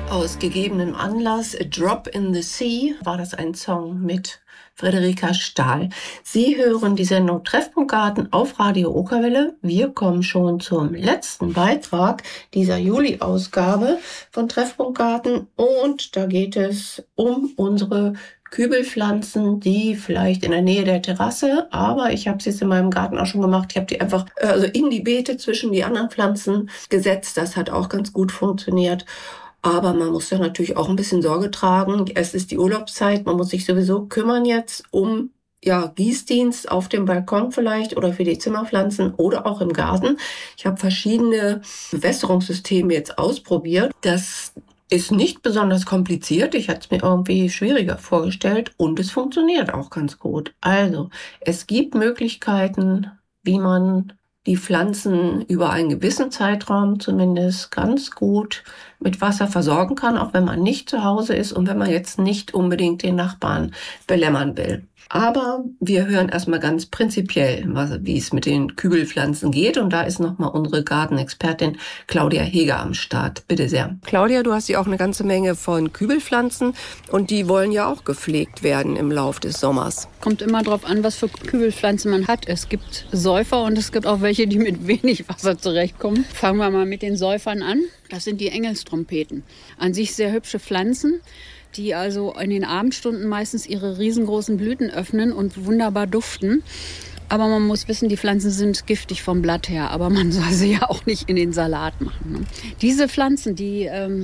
Aus gegebenem Anlass, A Drop in the Sea, war das ein Song mit Friederika Stahl. Sie hören die Sendung Treffpunkt Garten auf Radio Okerwelle. Wir kommen schon zum letzten Beitrag dieser Juli-Ausgabe von Treffpunkt Garten. Und da geht es um unsere Kübelpflanzen, die vielleicht in der Nähe der Terrasse, aber ich habe es jetzt in meinem Garten auch schon gemacht. Ich habe die einfach in die Beete zwischen die anderen Pflanzen gesetzt. Das hat auch ganz gut funktioniert. Aber man muss ja natürlich auch ein bisschen Sorge tragen. Es ist die Urlaubszeit, man muss sich sowieso kümmern jetzt um Gießdienst auf dem Balkon vielleicht oder für die Zimmerpflanzen oder auch im Garten. Ich habe verschiedene Bewässerungssysteme jetzt ausprobiert. Das ist nicht besonders kompliziert. Ich hatte es mir irgendwie schwieriger vorgestellt und es funktioniert auch ganz gut. Also, es gibt Möglichkeiten, wie man die Pflanzen über einen gewissen Zeitraum zumindest ganz gut mit Wasser versorgen kann, auch wenn man nicht zu Hause ist und wenn man jetzt nicht unbedingt den Nachbarn belämmern will. Aber wir hören erstmal ganz prinzipiell, wie es mit den Kübelpflanzen geht. Und da ist nochmal unsere Gartenexpertin Claudia Heger am Start. Bitte sehr. Claudia, du hast ja auch eine ganze Menge von Kübelpflanzen und die wollen ja auch gepflegt werden im Lauf des Sommers. Kommt immer drauf an, was für Kübelpflanzen man hat. Es gibt Säufer und es gibt auch welche, die mit wenig Wasser zurechtkommen. Fangen wir mal mit den Säufern an. Das sind die Engelstrompeten. An sich sehr hübsche Pflanzen, die also in den Abendstunden meistens ihre riesengroßen Blüten öffnen und wunderbar duften. Aber man muss wissen, die Pflanzen sind giftig vom Blatt her, aber man soll sie ja auch nicht in den Salat machen, ne? Diese Pflanzen, die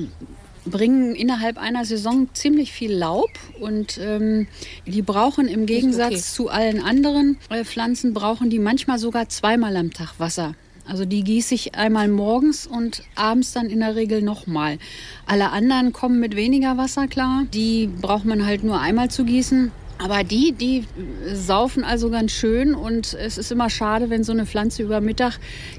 bringen innerhalb einer Saison ziemlich viel Laub und die brauchen im Gegensatz zu allen anderen Pflanzen, brauchen die manchmal sogar zweimal am Tag Wasser. Also die gieße ich einmal morgens und abends dann in der Regel nochmal. Alle anderen kommen mit weniger Wasser klar. Die braucht man halt nur einmal zu gießen. Aber die saufen also ganz schön und es ist immer schade, wenn so eine Pflanze über Mittag